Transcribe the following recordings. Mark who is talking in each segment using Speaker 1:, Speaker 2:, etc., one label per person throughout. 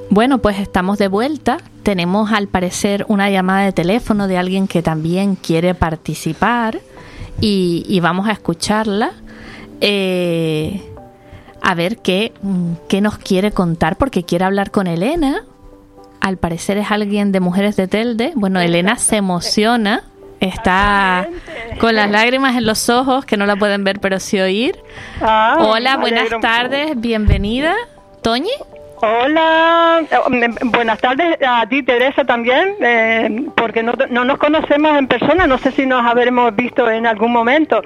Speaker 1: Bueno, pues estamos de vuelta. Tenemos al parecer una llamada de teléfono de alguien que también quiere participar y vamos a escucharla. A ver qué nos quiere contar, porque quiere hablar con Elena. Al parecer es alguien de Mujeres de Telde. Bueno, Elena se emociona. Está con las lágrimas en los ojos, que no la pueden ver, pero sí oír. Hola, buenas tardes, bienvenida. ¿Toñi?
Speaker 2: Hola, buenas tardes a ti, Teresa, también, porque no nos conocemos en persona, no sé si nos habremos visto en algún momento.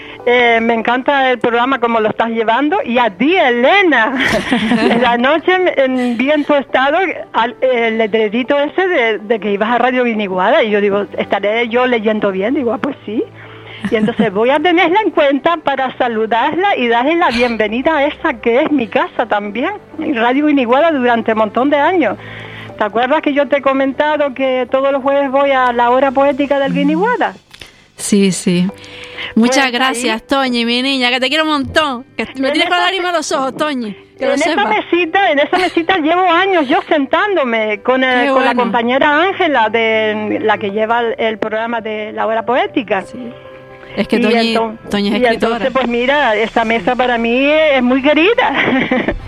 Speaker 2: Me encanta el programa como lo estás llevando, y a ti, Elena. En la noche vi en tu estado el letrerito ese de que ibas a Radio Guiniguada, y yo digo, ¿estaré yo leyendo bien? Digo, pues sí. Y entonces voy a tenerla en cuenta para saludarla y darle la bienvenida a esa que es mi casa también, Radio Guiniguada, durante un montón de años. ¿Te acuerdas que yo te he comentado que todos los jueves voy a la hora poética del Guiniguada?
Speaker 3: Sí, sí. Muchas
Speaker 2: Pues
Speaker 3: gracias,
Speaker 2: ahí,
Speaker 3: Toñi, mi niña, que te quiero un montón. Que me tienes con lágrimas en los ojos, Toñi. Que lo sepas.
Speaker 2: En esa mesita llevo años yo sentándome con la compañera Ángela, de la que lleva el programa de la hora poética.
Speaker 3: Sí. Es que Toñi es escritora.
Speaker 2: Entonces, pues mira, esta mesa para mí es muy querida.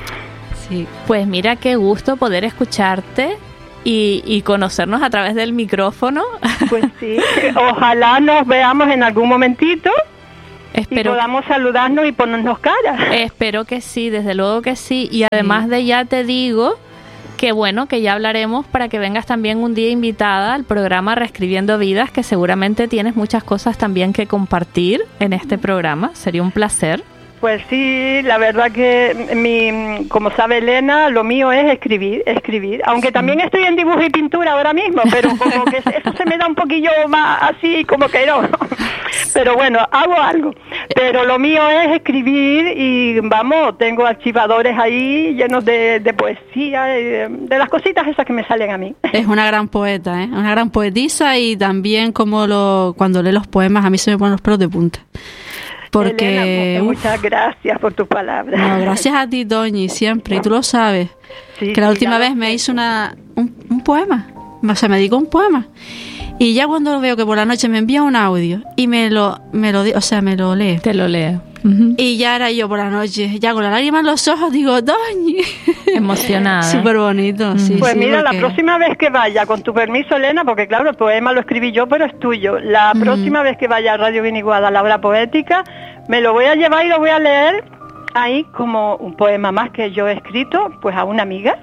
Speaker 1: Sí. Pues mira, qué gusto poder escucharte y conocernos a través del micrófono.
Speaker 2: Pues sí, ojalá nos veamos en algún momentito y podamos saludarnos y ponernos cara.
Speaker 1: Espero que sí, desde luego que sí. Y además de ya te digo que bueno, que ya hablaremos para que vengas también un día invitada al programa Reescribiendo Vidas, que seguramente tienes muchas cosas también que compartir en este programa. Sería un placer.
Speaker 2: Pues sí, la verdad que como sabe Elena, lo mío es escribir, aunque también estoy en dibujo y pintura ahora mismo, pero como que eso se me da un poquillo más así, como que no. Pero bueno, hago algo. Pero lo mío es escribir y vamos, tengo archivadores ahí llenos de poesía, de las cositas esas que me salen a mí.
Speaker 3: Es una gran poeta, una gran poetisa, y también cuando lee los poemas a mí se me ponen los pelos de punta. Porque
Speaker 2: Elena, muchas gracias por tus palabras.
Speaker 3: No, gracias a ti, Toñi, siempre, y tú lo sabes. Sí, que la última vez me hizo un poema, o sea, me dedicó un poema. Y ya cuando veo que por la noche me envía un audio y me lo lee.
Speaker 1: Te lo lee.
Speaker 3: Uh-huh. Y ya era yo por la noche, ya con la lágrima en los ojos, digo, Toñi.
Speaker 1: Emocionada.
Speaker 3: Súper bonito, sí.
Speaker 2: Pues
Speaker 3: sí,
Speaker 2: mira,
Speaker 3: porque...
Speaker 2: la próxima vez que vaya, con tu permiso, Elena, porque claro, el poema lo escribí yo, pero es tuyo. La próxima vez que vaya a Radio Guiniguada, a la hora poética, me lo voy a llevar y lo voy a leer ahí como un poema más que yo he escrito, pues a una amiga.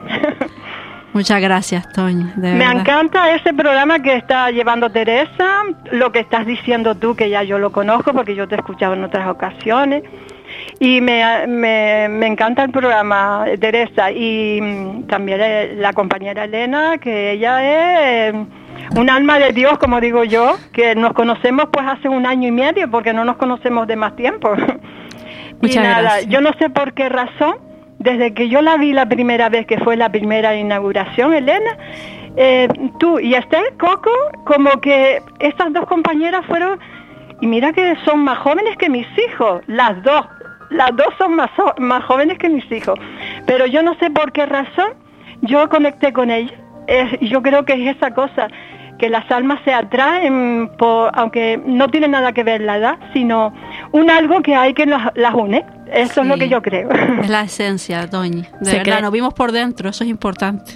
Speaker 3: Muchas gracias, Toñi.
Speaker 2: Me encanta ese programa que está llevando Teresa, lo que estás diciendo tú, que ya yo lo conozco porque yo te he escuchado en otras ocasiones. Y me encanta el programa, Teresa, y también la compañera Elena, que ella es un alma de Dios, como digo yo, que nos conocemos pues hace 1 año y medio, porque no nos conocemos de más tiempo.
Speaker 1: Muchas gracias.
Speaker 2: Yo no sé por qué razón, desde que yo la vi la primera vez, que fue la primera inauguración, Elena, tú y Esther Coco, como que estas dos compañeras fueron, y mira que son más jóvenes que mis hijos, las dos son más jóvenes que mis hijos, pero yo no sé por qué razón yo conecté con ellas. Yo creo que es esa cosa, que las almas se atraen, aunque no tiene nada que ver la edad, sino algo que hay que las une. Eso es lo que yo creo.
Speaker 3: Es la esencia, Toñi. De verdad, nos vimos por dentro, eso es importante.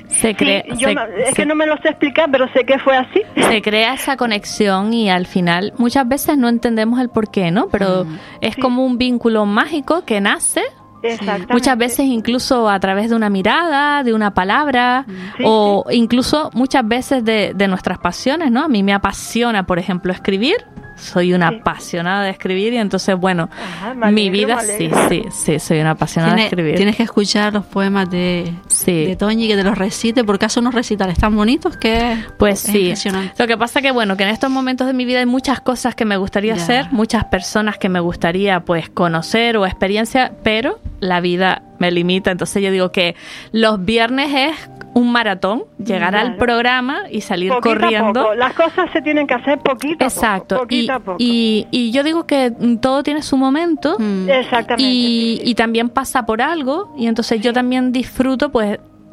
Speaker 2: Que no me lo sé explicar, pero sé que fue así.
Speaker 1: Se crea esa conexión y al final muchas veces no entendemos el porqué, ¿no? Pero es como un vínculo mágico que nace. Muchas veces incluso a través de una mirada, de una palabra, incluso muchas veces de nuestras pasiones, ¿no? A mí me apasiona, por ejemplo, escribir. Soy una apasionada de escribir y entonces, bueno, mi vida sí, soy una apasionada de escribir.
Speaker 3: Tienes que escuchar los poemas de Toñi, que te los recite, porque hace unos recitales tan bonitos que
Speaker 1: pues
Speaker 3: es impresionante.
Speaker 1: Lo que pasa que, bueno, que en estos momentos de mi vida hay muchas cosas que me gustaría hacer, muchas personas que me gustaría, pues, conocer o experiencia, pero la vida me limita, entonces yo digo que los viernes es un maratón, llegar al programa y salir corriendo.
Speaker 2: A poco. Las cosas se tienen que hacer poquito
Speaker 1: Exacto.
Speaker 2: a poco. Poquito a poco.
Speaker 1: Y yo digo que todo tiene su momento.
Speaker 2: Exactamente.
Speaker 1: Y también pasa por algo, y entonces yo también disfruto pues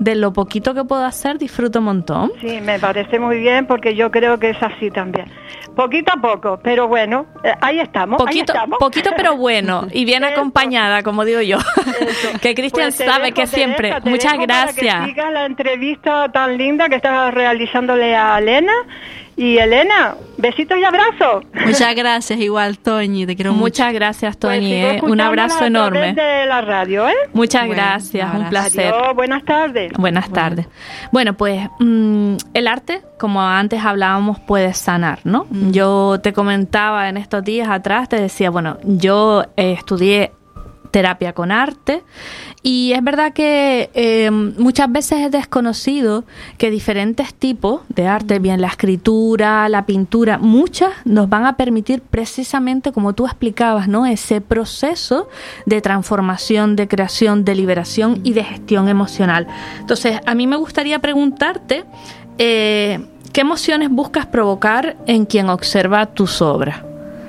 Speaker 1: de lo poquito que puedo hacer, disfruto un montón.
Speaker 2: Sí, me parece muy bien, porque yo creo que es así también. Poquito a poco, pero bueno, ahí estamos.
Speaker 1: Poquito pero bueno, y bien acompañada, como digo yo. Que Cristian pues sabe que siempre. Muchas gracias.
Speaker 2: Para que sigas la entrevista tan linda que estás realizándole a Elena. Y Elena, besitos y abrazos.
Speaker 3: Muchas gracias, igual, Toñi, te quiero mucho.
Speaker 1: Muchas gracias, Toñi, un abrazo enorme.
Speaker 2: De la radio,
Speaker 1: Muchas gracias, un placer.
Speaker 2: Adiós, buenas tardes.
Speaker 1: Buenas tardes. Bueno, pues el arte, como antes hablábamos, puede sanar, ¿no? Yo te comentaba en estos días atrás, te decía, bueno, yo estudié terapia con arte, y es verdad que muchas veces es desconocido que diferentes tipos de arte, bien la escritura, la pintura, muchas nos van a permitir precisamente, como tú explicabas, ¿no?, ese proceso de transformación, de creación, de liberación y de gestión emocional. Entonces, a mí me gustaría preguntarte ¿qué emociones buscas provocar en quien observa tus obras?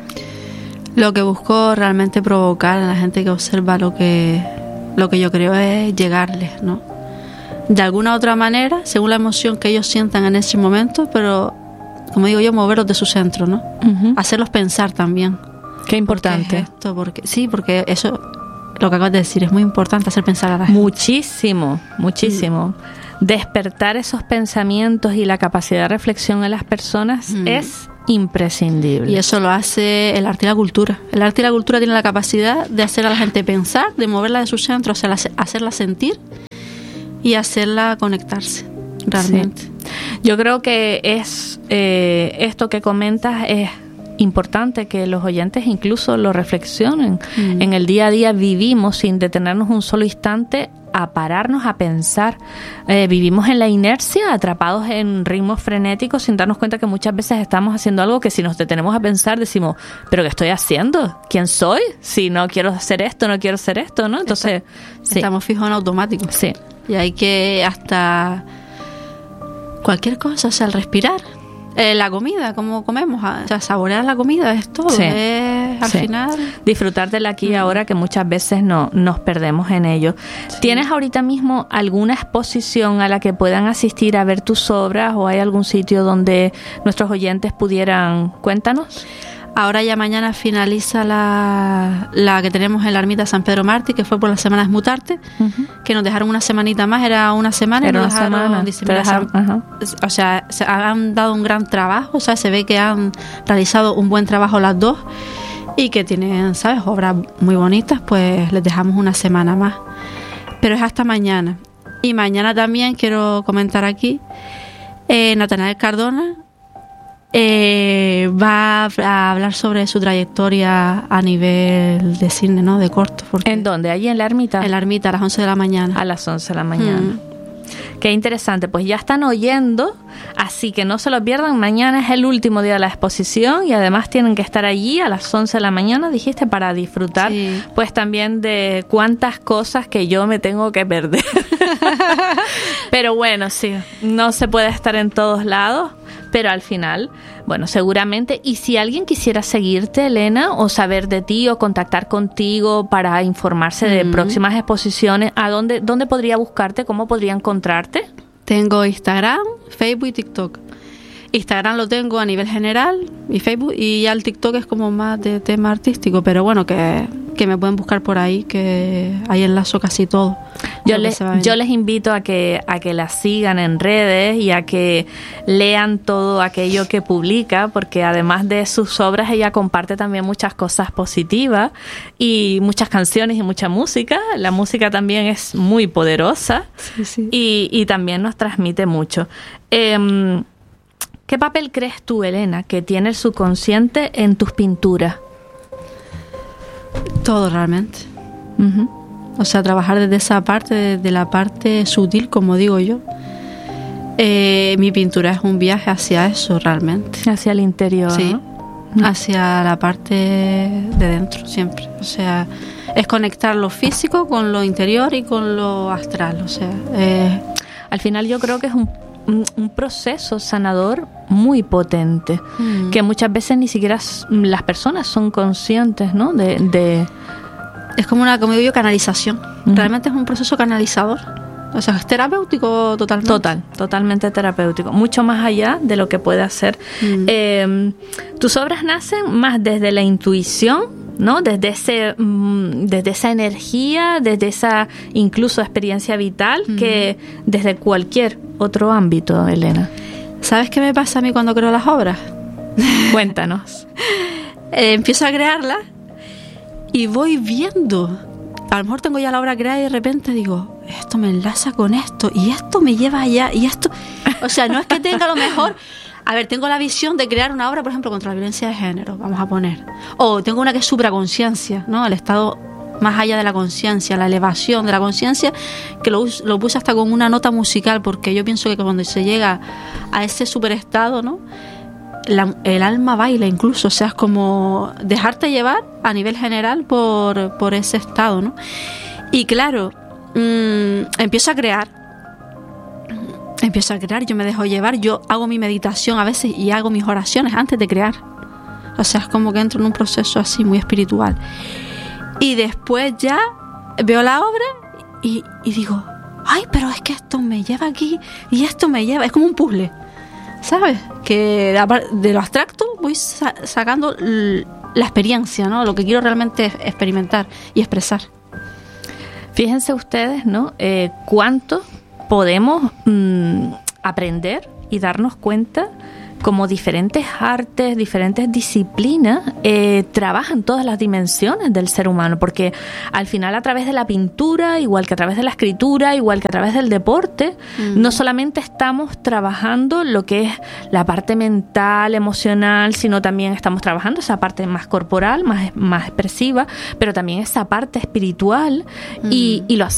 Speaker 3: Lo que busco realmente provocar en la gente que observa lo que yo creo es llegarles, ¿no? De alguna otra manera, según la emoción que ellos sientan en ese momento, pero, como digo yo, moverlos de su centro, ¿no? Hacerlos pensar también.
Speaker 1: Qué importante.
Speaker 3: Porque eso, lo que acabas de decir, es muy importante, hacer pensar a la gente.
Speaker 1: Muchísimo. Despertar esos pensamientos y la capacidad de reflexión en las personas es imprescindible.
Speaker 3: Y eso lo hace el arte y la cultura. El arte y la cultura tienen la capacidad de hacer a la gente pensar, de moverla de su centro, hacerla sentir y hacerla conectarse realmente.
Speaker 1: Sí. Yo creo que es esto que comentas es importante que los oyentes incluso lo reflexionen. En el día a día vivimos sin detenernos un solo instante a pararnos a pensar. Vivimos en la inercia, atrapados en ritmos frenéticos, sin darnos cuenta que muchas veces estamos haciendo algo que si nos detenemos a pensar decimos, ¿pero qué estoy haciendo? ¿Quién soy? Si no quiero hacer esto, no quiero hacer esto, ¿no? Entonces,
Speaker 3: estamos fijos en automático.
Speaker 1: Sí.
Speaker 3: Y hay que hasta cualquier cosa, o sea, el respirar. La comida, como comemos, o sea, saborear la comida es todo, al final
Speaker 1: disfrutar del aquí y ahora, que muchas veces nos perdemos en ello. ¿Tienes ahorita mismo alguna exposición a la que puedan asistir a ver tus obras, o hay algún sitio donde nuestros oyentes pudieran? Cuéntanos.
Speaker 3: Ahora ya mañana finaliza la que tenemos en la ermita San Pedro Mártir, que fue por las semanas Mutarte, que nos dejaron una semanita más, era una semana.
Speaker 1: Era una semana.
Speaker 3: O sea, se han dado un gran trabajo, o sea, se ve que han realizado un buen trabajo las dos y que tienen, ¿sabes?, obras muy bonitas, pues les dejamos una semana más. Pero es hasta mañana. Y mañana también quiero comentar aquí, Natanael Cardona va a hablar sobre su trayectoria a nivel de cine, ¿no?, de corto.
Speaker 1: ¿En dónde? ¿Allí en la ermita?
Speaker 3: En la ermita, a las 11 de la mañana.
Speaker 1: A las 11 de la mañana. Qué interesante. Pues ya están oyendo, así que no se lo pierdan. Mañana es el último día de la exposición y además tienen que estar allí a las 11 de la mañana, dijiste, para disfrutar pues también de cuántas cosas que yo me tengo que perder. Pero bueno, sí, no se puede estar en todos lados, pero al final, bueno, seguramente. Y si alguien quisiera seguirte, Elena, o saber de ti, o contactar contigo para informarse de próximas exposiciones, ¿a dónde podría buscarte? ¿Cómo podría encontrarte?
Speaker 3: Tengo Instagram, Facebook y TikTok. Instagram lo tengo a nivel general, y Facebook, y ya el TikTok es como más de tema artístico, pero bueno, que me pueden buscar por ahí, que ahí enlazo casi todo.
Speaker 1: Yo les invito a que la sigan en redes y a que lean todo aquello que publica, porque además de sus obras, ella comparte también muchas cosas positivas y muchas canciones y mucha música. La música también es muy poderosa.
Speaker 3: Sí.
Speaker 1: Y también nos transmite mucho. ¿Qué papel crees tú, Elena, que tiene el subconsciente en tus pinturas?
Speaker 3: Todo, realmente. O sea, trabajar desde esa parte, desde la parte sutil, como digo yo. Mi pintura es un viaje hacia eso, realmente.
Speaker 1: Hacia el interior,
Speaker 3: sí,
Speaker 1: ¿no?
Speaker 3: Hacia la parte de dentro, siempre. O sea, es conectar lo físico con lo interior y con lo astral. O sea,
Speaker 1: al final yo creo que es un proceso sanador muy potente, que muchas veces ni siquiera las personas son conscientes, ¿no? Es
Speaker 3: como digo yo, canalización. Realmente es un proceso canalizador. O sea, es terapéutico totalmente.
Speaker 1: Totalmente terapéutico. Mucho más allá de lo que puede hacer. Tus obras nacen más desde la intuición, ¿no? Desde esa energía, desde esa incluso experiencia vital, que desde cualquier otro ámbito, Elena.
Speaker 3: ¿Sabes qué me pasa a mí cuando creo las obras?
Speaker 1: Cuéntanos.
Speaker 3: Empiezo a crearlas y voy viendo. A lo mejor tengo ya la obra creada y de repente digo, esto me enlaza con esto y esto me lleva allá y esto... O sea, no es que tenga a lo mejor... A ver, tengo la visión de crear una obra, por ejemplo, contra la violencia de género, vamos a poner. O tengo una que es supraconciencia, ¿no? El estado más allá de la conciencia, la elevación de la conciencia, que lo puse hasta con una nota musical, porque yo pienso que cuando se llega a ese superestado, ¿no? El alma baila incluso, o sea, es como dejarte llevar a nivel general por ese estado, ¿no? Y claro, empiezo a crear, yo me dejo llevar, yo hago mi meditación a veces y hago mis oraciones antes de crear. O sea, es como que entro en un proceso así muy espiritual. Y después ya veo la obra y digo, ay, pero es que esto me lleva aquí y esto me lleva, es como un puzzle, ¿sabes? Que de lo abstracto voy sacando la experiencia, ¿no? Lo que quiero realmente experimentar y expresar.
Speaker 1: Fíjense ustedes, ¿no? Cuánto podemos aprender y darnos cuenta como diferentes artes, diferentes disciplinas trabajan todas las dimensiones del ser humano, porque al final a través de la pintura, igual que a través de la escritura, igual que a través del deporte, no solamente estamos trabajando lo que es la parte mental, emocional, sino también estamos trabajando esa parte más corporal, más expresiva, pero también esa parte espiritual y lo